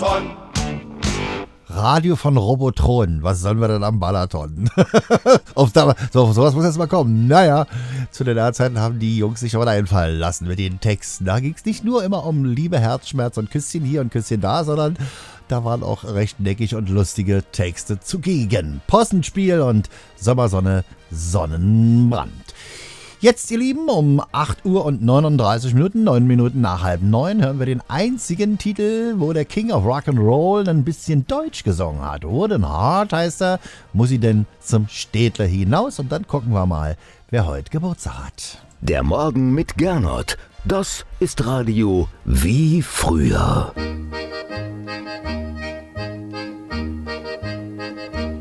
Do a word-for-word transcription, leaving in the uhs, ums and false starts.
Balaton. Radio von Robotron. Was sollen wir denn am Balaton? auf, da, so, auf sowas muss jetzt mal kommen. Naja, zu den Zeiten haben die Jungs sich aber einfallen lassen mit den Texten. Da ging es nicht nur immer um Liebe, Herzschmerz und Küsschen hier und Küsschen da, sondern da waren auch recht neckig und lustige Texte zugegen. Possenspiel und Sommersonne, Sonnenbrand. Jetzt, ihr Lieben, um acht Uhr und neununddreißig Minuten, neun Minuten nach halb neun, hören wir den einzigen Titel, wo der King of Rock'n'Roll ein bisschen Deutsch gesungen hat. Wooden Heart heißt er, muss sie denn zum Städtler hinaus? Und dann gucken wir mal, wer heute Geburtstag hat. Der Morgen mit Gernot, das ist Radio wie früher.